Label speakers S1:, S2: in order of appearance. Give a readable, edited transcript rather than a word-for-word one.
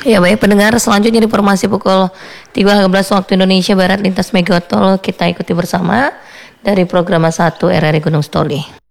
S1: Ya baik pendengar, selanjutnya informasi pukul 13 waktu Indonesia Barat lintas Megatol kita ikuti bersama dari program 1 RRI Gunung Stoli.